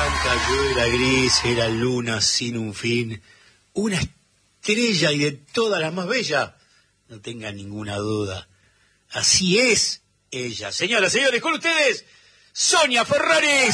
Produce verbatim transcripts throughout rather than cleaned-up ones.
blanca, yo era gris, era luna sin un fin, una estrella y de todas las más bellas, no tengan ninguna duda, así es ella. Señoras, señores, con ustedes, Sonia Ferraris.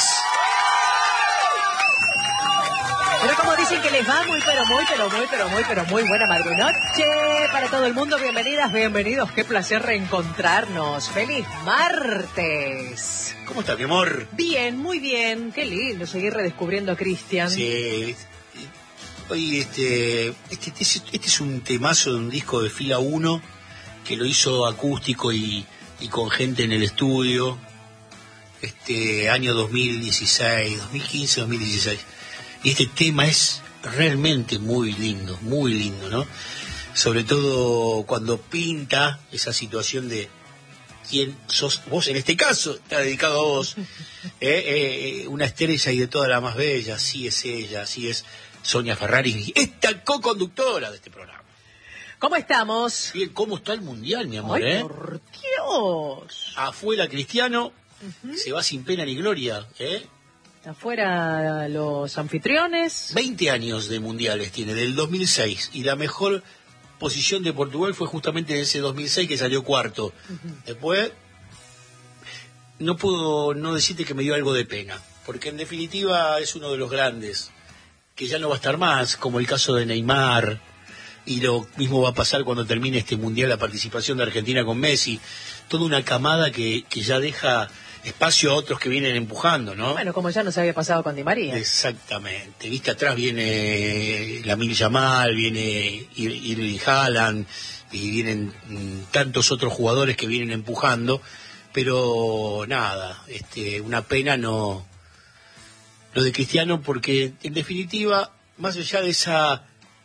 Pero como dicen que les va muy, pero muy, pero muy, pero muy, pero muy buena madrunoche para todo el mundo. Bienvenidas, bienvenidos. Qué placer reencontrarnos. ¡Feliz martes! ¿Cómo está, mi amor? Bien, muy bien. Qué lindo seguir redescubriendo a Cristian. Sí. Oye, este, este, este, este es un temazo de un disco de Fila uno que lo hizo acústico y, y con gente en el estudio. Este año dos mil dieciséis, dos mil quince, dos mil dieciséis. Y este tema es realmente muy lindo, muy lindo, ¿no? Sobre todo cuando pinta esa situación de quién sos vos, en este caso, está dedicado a vos, eh, eh, una estrella y de todas las más bellas, así es ella, así es Sonia Ferraris, esta co-conductora de este programa. ¿Cómo estamos? Bien, ¿cómo está el Mundial, mi amor? ¡Ay, eh? por Dios! Afuera Cristiano, Uh-huh. se va sin pena ni gloria, ¿eh? Afuera los anfitriones. veinte años de mundiales tiene, del dos mil seis, y la mejor posición de Portugal fue justamente en ese dos mil seis que salió cuarto. Uh-huh. Después, no puedo no decirte que me dio algo de pena, porque en definitiva es uno de los grandes, que ya no va a estar más, como el caso de Neymar, y lo mismo va a pasar cuando termine este mundial, la participación de Argentina con Messi, toda una camada que, que ya deja espacio a otros que vienen empujando, ¿no? Bueno, como ya nos había pasado con Di María. Exactamente. Viste, atrás viene Lamine Yamal, viene Erling Haaland, y vienen mm, tantos otros jugadores que vienen empujando, pero nada, este, una pena no lo de Cristiano, porque en definitiva, más allá de esa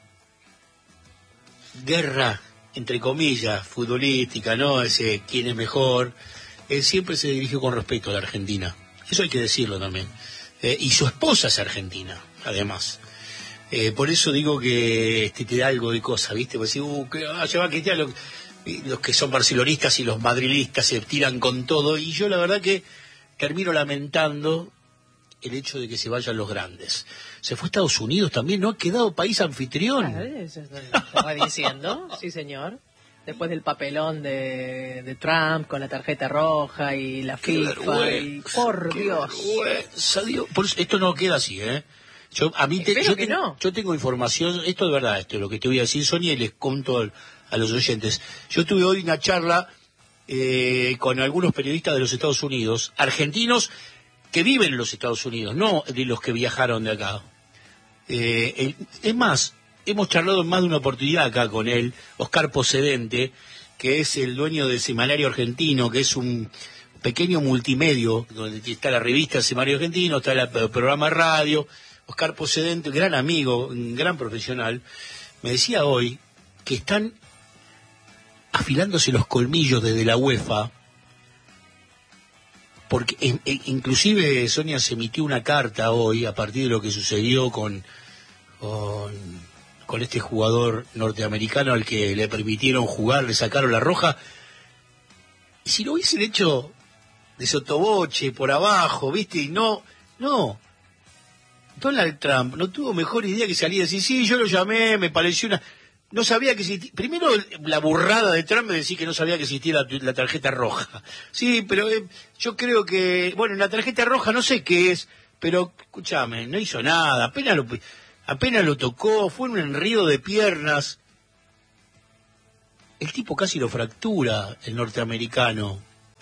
guerra, entre comillas, futbolística, ¿no? Ese quién es mejor, él siempre se dirigió con respeto a la Argentina. Eso hay que decirlo también. Eh, y su esposa es argentina, además. Eh, por eso digo que este, te da algo de cosa, ¿viste? Porque si uh, que, ah, se va Cristiano, los, los que son barcelonistas y los madrilistas se tiran con todo. Y yo la verdad que termino lamentando el hecho de que se vayan los grandes. Se fue a Estados Unidos también, ¿no? Ha quedado país anfitrión. Ah, eso estaba diciendo, sí señor. Después del papelón de, de Trump con la tarjeta roja y la Qué FIFA. vergüenza, Y, por Dios. Vergüenza, Dios. Por eso, esto no queda así, ¿eh? Yo, a mí te, Espero yo, que tengo, no. yo tengo información, esto es verdad, esto es lo que te voy a decir, Sonia, y les conto al, a los oyentes. Yo tuve hoy una charla eh, con algunos periodistas de los Estados Unidos, argentinos que viven en los Estados Unidos, no de los que viajaron de acá. Eh, el, es más, hemos charlado en más de una oportunidad acá con él, Oscar Pocedente, que es el dueño del Semanario Argentino, que es un pequeño multimedio, donde está la revista Semanario Argentino, está el programa de radio. Oscar Pocedente, gran amigo, un gran profesional, me decía hoy que están afilándose los colmillos desde la UEFA, porque en, en, inclusive Sonia se emitió una carta hoy a partir de lo que sucedió con, con, con este jugador norteamericano al que le permitieron jugar, le sacaron la roja. Y si lo hubiesen hecho de sotoboche, por abajo, ¿viste? Y no, no. Donald Trump no tuvo mejor idea que salir a decir, sí, yo lo llamé, me pareció una... No sabía que existía... Primero, la burrada de Trump de decir que no sabía que existía la, la tarjeta roja. Sí, pero eh, yo creo que... Bueno, la tarjeta roja no sé qué es, pero, escúchame, no hizo nada. Apenas lo, apenas lo tocó, fue un enrío de piernas. El tipo casi lo fractura, el norteamericano.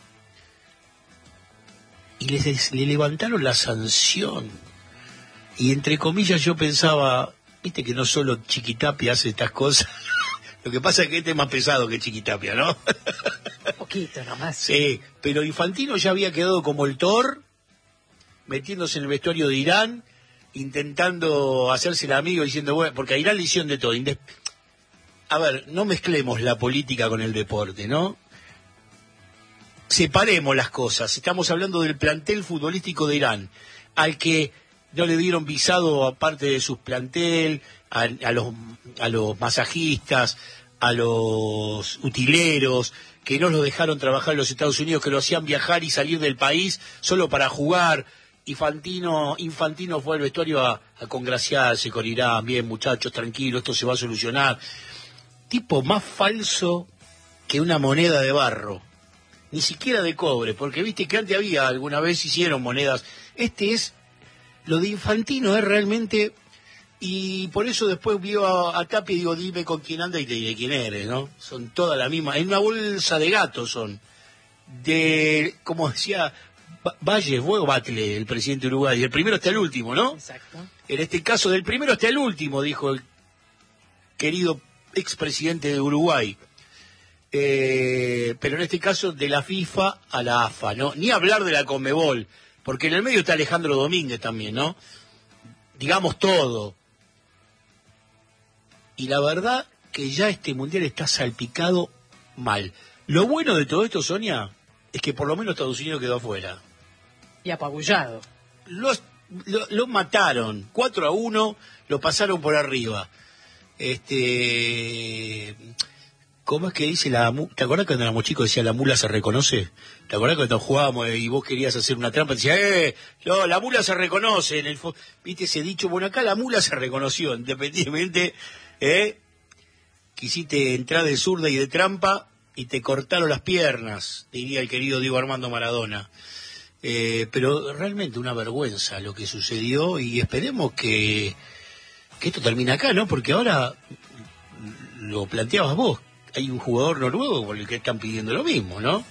Y le, le levantaron la sanción. Y entre comillas yo pensaba... Viste que no solo Chiquitapia hace estas cosas. Lo que pasa es que este es más pesado que Chiquitapia, ¿no? Un poquito nomás. Sí, pero Infantino ya había quedado como el Thor, metiéndose en el vestuario de Irán, intentando hacerse el amigo, diciendo, bueno, porque a Irán le hicieron de todo. A ver, no mezclemos la política con el deporte, ¿no? Separemos las cosas. Estamos hablando del plantel futbolístico de Irán, al que... no le dieron visado aparte de su plantel, a, a los a los masajistas, a los utileros, que no los dejaron trabajar en los Estados Unidos, que lo hacían viajar y salir del país solo para jugar, Infantino, Infantino fue al vestuario a, a congraciarse con Irán, bien muchachos, tranquilos, esto se va a solucionar. Tipo más falso que una moneda de barro, ni siquiera de cobre, porque viste que antes había, alguna vez hicieron monedas. Este es, lo de Infantino es realmente, y por eso después vio a, a Tapia y digo, dime con quién anda y te diré quién eres, ¿no? Son todas la misma, en una bolsa de gatos son, de, como decía Valle, fue Batle, el presidente de Uruguay, el primero hasta el último, ¿no? Exacto. En este caso, del primero hasta el último, dijo el querido expresidente de Uruguay. Eh, pero en este caso, de la FIFA a la A F A, ¿no? Ni hablar de la Conmebol, porque en el medio está Alejandro Domínguez también, ¿no? Digamos todo. Y la verdad que ya este mundial está salpicado mal. Lo bueno de todo esto, Sonia, es que por lo menos Estados Unidos quedó afuera. Y apabullado. Los, lo, lo mataron, cuatro a uno, lo pasaron por arriba. Este, ¿cómo es que dice la... ¿Te acuerdas cuando éramos chicos decía la mula se reconoce? ¿Te acuerdas cuando jugábamos y vos querías hacer una trampa? Decía, eh, no, la mula se reconoce. En el fo... ¿Viste ese dicho? Bueno, acá la mula se reconoció, independientemente, ¿eh? Quisiste entrar de zurda y de trampa y te cortaron las piernas, diría el querido Diego Armando Maradona. Eh, pero realmente una vergüenza lo que sucedió y esperemos que, que esto termine acá, ¿no? Porque ahora lo planteabas vos, hay un jugador noruego por el que están pidiendo lo mismo, ¿no?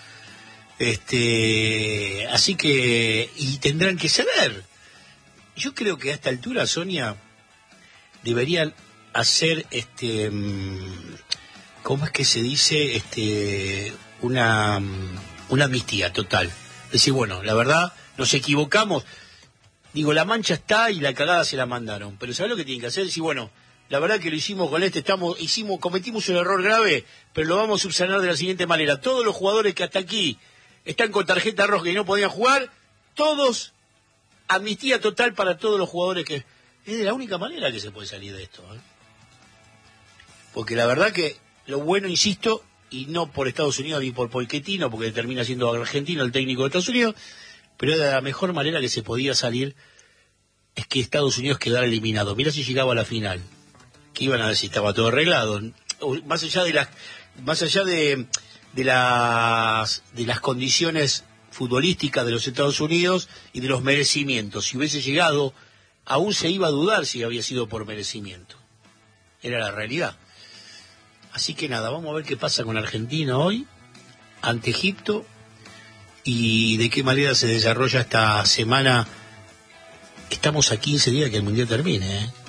Este, así que, y tendrán que ceder. Yo creo que a esta altura, Sonia, deberían hacer, este, ¿cómo es que se dice? Este, una, una amnistía total. Decir, bueno, la verdad, nos equivocamos. Digo, la mancha está y la cagada se la mandaron. Pero ¿sabes lo que tienen que hacer? Decir, bueno, la verdad que lo hicimos con este, estamos, hicimos, cometimos un error grave, pero lo vamos a subsanar de la siguiente manera. Todos los jugadores que hasta aquí están con tarjeta roja y no podían jugar, todos, amnistía total para todos los jugadores que... Es de la única manera que se puede salir de esto, ¿eh? Porque la verdad que lo bueno, insisto, y no por Estados Unidos ni por Pochettino, porque termina siendo argentino el técnico de Estados Unidos, pero de la mejor manera que se podía salir es que Estados Unidos quedara eliminado. Mirá si llegaba a la final, que iban a decir, estaba todo arreglado. Más allá de las, más allá de, de las, de las condiciones futbolísticas de los Estados Unidos y de los merecimientos, si hubiese llegado, aún se iba a dudar si había sido por merecimiento. Era la realidad. Así que nada, vamos a ver qué pasa con Argentina hoy, ante Egipto, y de qué manera se desarrolla esta semana. Estamos a quince días que el Mundial termine, ¿eh?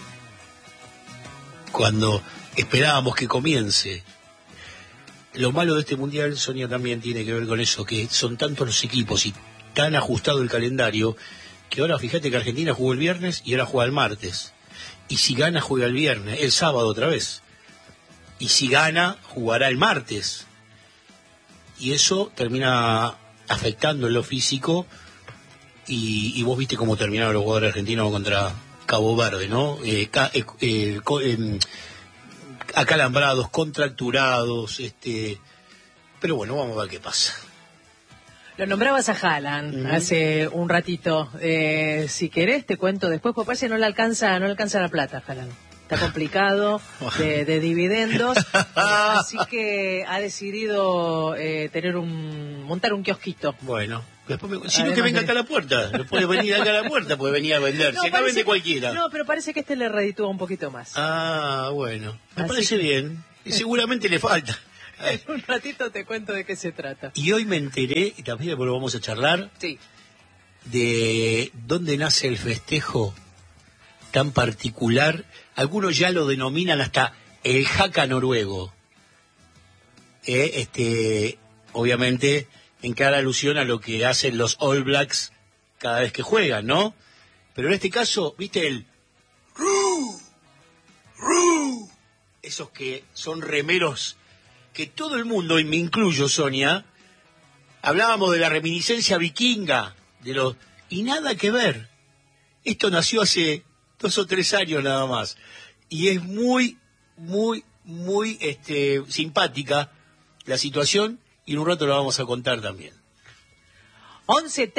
Cuando esperábamos que comience. Lo malo de este Mundial, Sonia, también tiene que ver con eso, que son tantos los equipos y tan ajustado el calendario, que ahora fíjate que Argentina jugó el viernes y ahora juega el martes. Y si gana, juega el viernes, el sábado otra vez. Y si gana, jugará el martes. Y eso termina afectando en lo físico. Y, y vos viste cómo terminaron los jugadores argentinos contra Cabo Verde, ¿no? Eh, ca, eh, eh, eh, acalambrados, contracturados. este Pero bueno, vamos a ver qué pasa. Lo nombrabas a Haaland uh-huh. hace un ratito. Eh, si querés, te cuento después, porque parece que no le alcanza, no le alcanza la plata, Haaland. Está complicado de, de dividendos, eh, así que ha decidido eh, tener un montar un kiosquito. Bueno, después me, si no que venga acá a la puerta, no puede venir acá a la puerta, puede venir a vender, no, si acá vende cualquiera. No, pero parece que este le reditúa un poquito más. Ah, bueno, me así parece que... bien, y seguramente le falta. En un ratito te cuento de qué se trata. Y hoy me enteré, y también lo vamos a charlar, sí. de dónde nace el festejo tan particular. Algunos ya lo denominan hasta el jaca noruego. Eh, este, obviamente, en clara alusión a lo que hacen los All Blacks cada vez que juegan, ¿no? Pero en este caso, ¿viste el ¡Ru! ¡Ru! Esos que son remeros que todo el mundo, y me incluyo, Sonia, hablábamos de la reminiscencia vikinga, de los y nada que ver. Esto nació hace dos o tres años nada más. Y es muy, muy, muy este, simpática la situación, y en un rato la vamos a contar también. once tres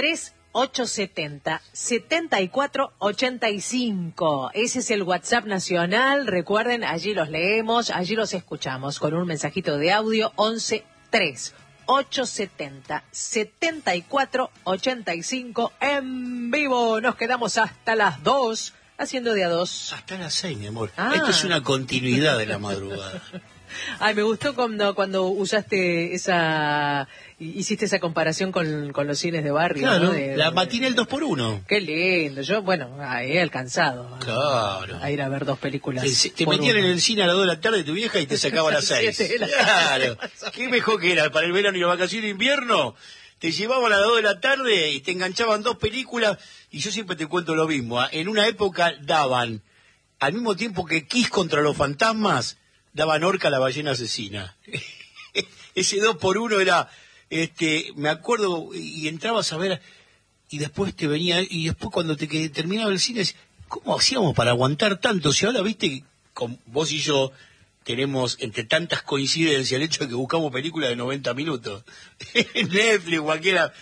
ochocientos setenta, setenta y cuatro ochenta y cinco. Ese es el WhatsApp nacional. Recuerden, allí los leemos, allí los escuchamos con un mensajito de audio once tres ochocientos setenta, setenta y cuatro ochenta y cinco en vivo. Nos quedamos hasta las dos haciendo de a dos. Hasta las seis, mi amor. Ah. Esto es una continuidad de la madrugada. Ay, me gustó cuando, cuando usaste esa, hiciste esa comparación con, con los cines de barrio. Claro, ¿no? de, la de, matina el dos por uno. Qué lindo. Yo, bueno, he alcanzado. Claro. A ir a ver dos películas. Te, te metían uno. en el cine a las dos de la tarde tu vieja y te sacaba a las seis. Siete de la Claro. tarde. ¿Qué mejor que era para el verano y la vacación de invierno? Te llevaban a las dos de la tarde y te enganchaban dos películas. Y yo siempre te cuento lo mismo. ¿eh? En una época daban, al mismo tiempo que Kiss contra los fantasmas, daban Orca la ballena asesina. Ese dos por uno era, este, me acuerdo, y entrabas a ver, y después te venía, y después cuando te que terminaba el cine, ¿cómo hacíamos para aguantar tanto? Si ahora, viste, con vos y yo tenemos, entre tantas coincidencias, el hecho de que buscamos películas de noventa minutos. En Netflix, cualquiera.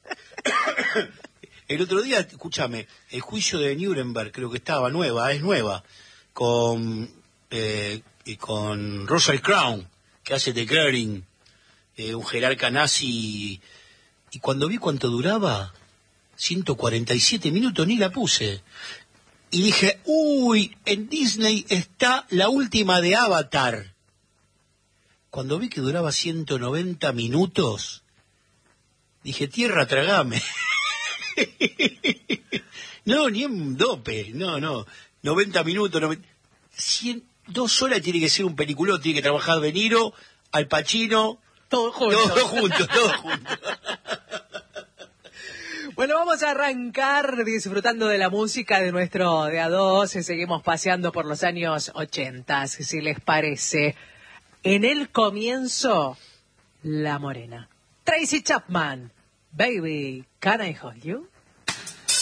El otro día, escúchame, el juicio de Nuremberg, creo que estaba nueva, es nueva, con... Eh, y con Russell Crowe, que hace de Goering, eh, un jerarca nazi, y cuando vi cuánto duraba, ciento cuarenta y siete minutos, ni la puse. Y dije, uy, en Disney está la última de Avatar. Cuando vi que duraba ciento noventa minutos, dije, tierra, tragame. No, ni en dope, no, no, noventa minutos, noventa, cien, dos horas tiene que ser un peliculón, tiene que trabajar De Niro, Al Pacino, todos juntos. Todos juntos, todos juntos. Bueno, vamos a arrancar disfrutando de la música de nuestro de a dos. Seguimos paseando por los años ochenta, si les parece. En el comienzo, La Morena. Tracy Chapman. Baby, can I hold you?